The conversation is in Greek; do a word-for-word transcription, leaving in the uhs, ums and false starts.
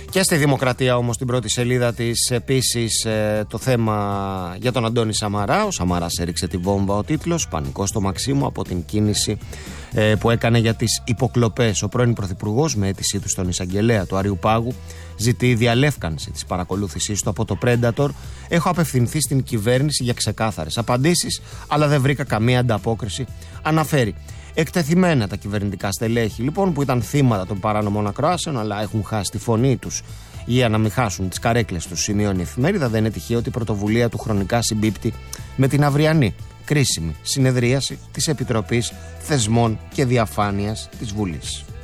Και στη Δημοκρατία όμως την πρώτη σελίδα της επίσης ε, το θέμα για τον Αντώνη Σαμαρά. Ο Σαμαράς έριξε τη βόμβα, ο τίτλος, πανικό στο Μαξίμου από την κίνηση ε, που έκανε για τις υποκλοπές. Ο πρώην Πρωθυπουργός με αίτησή του στον εισαγγελέα του Αριουπάγου ζητεί διαλεύκανση της παρακολούθησής του από το Predator. Έχω απευθυνθεί στην κυβέρνηση για ξεκάθαρες απαντήσεις, αλλά δεν βρήκα καμία ανταπόκριση, αναφέρει. Εκτεθειμένα τα κυβερνητικά στελέχη λοιπόν που ήταν θύματα των παράνομων ακροάσεων, αλλά έχουν χάσει τη φωνή τους για να μην χάσουν τις καρέκλες τους, σημειώνει η εφημερίδα. Δεν είναι τυχαίο ότι η πρωτοβουλία του χρονικά συμπίπτει με την αυριανή κρίσιμη συνεδρίαση της Επιτροπής Θεσμών και Διαφάνειας της Βουλής.